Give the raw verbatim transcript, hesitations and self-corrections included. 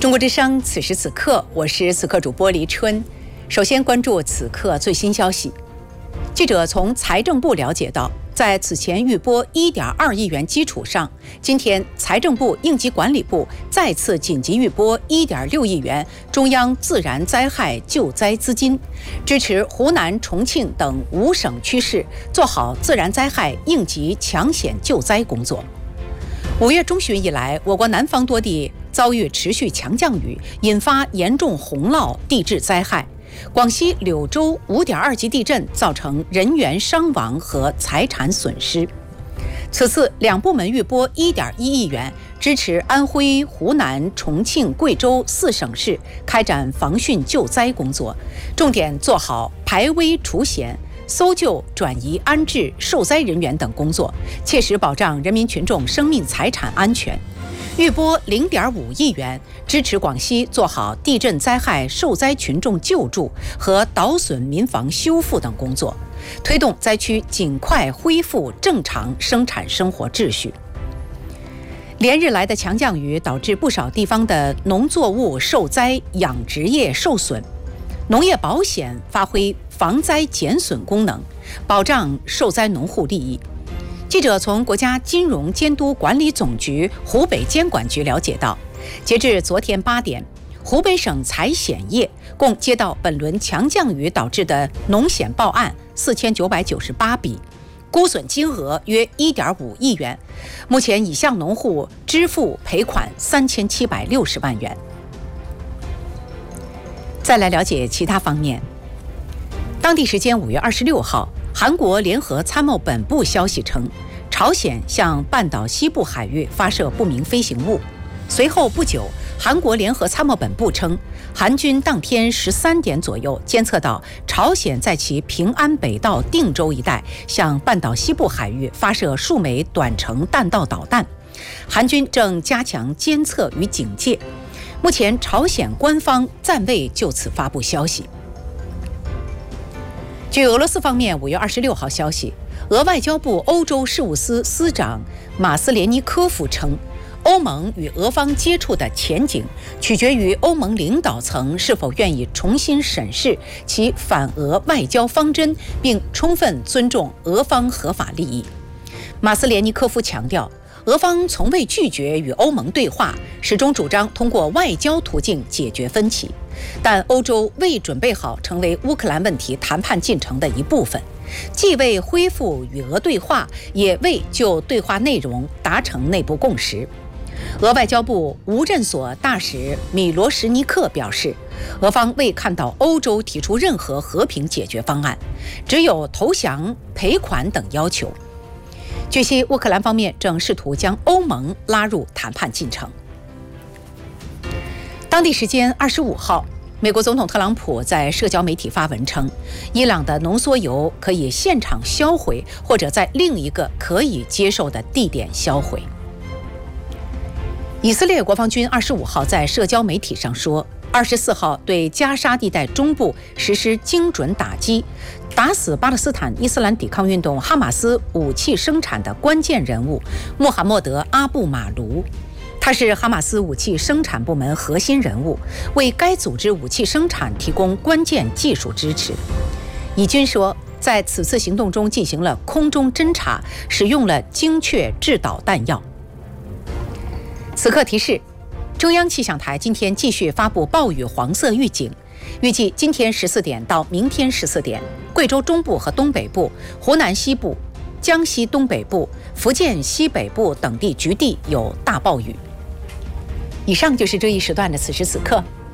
中国之声，此时此刻，我是此刻主播黎春。首先关注此刻最新消息。记者从财政部了解到，在此前预拨 一点二亿元基础上，今天财政部应急管理部再次紧急预拨 一点六亿元中央自然灾害救灾资金，支持湖南、重庆等五省区市做好自然灾害应急抢险救灾工作。五月中旬以来，我国南方多地遭遇持续强降雨，引发严重洪涝地质灾害。广西柳州 五点二 级地震造成人员伤亡和财产损失。此次两部门预拨 一点一亿元，支持安徽、湖南、重庆、贵州四省市开展防汛救灾工作，重点做好排危除险、搜救、转移、安置受灾人员等工作，切实保障人民群众生命财产安全。预拨 零点五亿元，支持广西做好地震灾害受灾群众救助和捣损民房修复等工作，推动灾区尽快恢复正常生产生活秩序。连日来的强降雨导致不少地方的农作物受灾，养殖业受损。农业保险发挥防灾减损功能，保障受灾农户利益。记者从国家金融监督管理总局湖北监管局了解到，截至昨天八点，湖北省财险业共接到本轮强降雨导致的农险报案四千九百九十八笔，估损金额约 一点五亿元，目前已向农户支付赔款三千七百六十万元。再来了解其他方面。当地时间五月二十六号，韩国联合参谋本部消息称，朝鲜向半岛西部海域发射不明飞行物。随后不久，韩国联合参谋本部称，韩军当天十三点左右监测到朝鲜在其平安北道定州一带向半岛西部海域发射数枚短程弹道导弹，韩军正加强监测与警戒。目前朝鲜官方暂未就此发布消息。据俄罗斯方面五月二十六号消息，俄外交部欧洲事务司司长马斯连尼科夫称，欧盟与俄方接触的前景取决于欧盟领导层是否愿意重新审视其反俄外交方针，并充分尊重俄方合法利益。马斯连尼科夫强调，俄方从未拒绝与欧盟对话，始终主张通过外交途径解决分歧，但欧洲未准备好成为乌克兰问题谈判进程的一部分，既未恢复与俄对话，也未就对话内容达成内部共识。俄外交部无任所大使米罗什尼克表示，俄方未看到欧洲提出任何和平解决方案，只有投降、赔款等要求。据悉，乌克兰方面正试图将欧盟拉入谈判进程。当地时间二十五号，美国总统特朗普在社交媒体发文称，伊朗的浓缩铀可以现场销毁，或者在另一个可以接受的地点销毁。以色列国防军二十五号在社交媒体上说，二十四号对加沙地带中部实施精准打击，打死巴勒斯坦伊斯兰抵抗运动哈马斯武器生产的关键人物穆罕默德·阿布马卢。他是哈马斯武器生产部门核心人物，为该组织武器生产提供关键技术支持。以军说，在此次行动中进行了空中侦察，使用了精确制导弹药。此刻提示，中央气象台今天继续发布暴雨黄色预警，预计今天十四点到明天十四点，贵州中部和东北部、湖南西部、江西东北部、福建西北部等地局地有大暴雨。以上就是这一时段的此时此刻，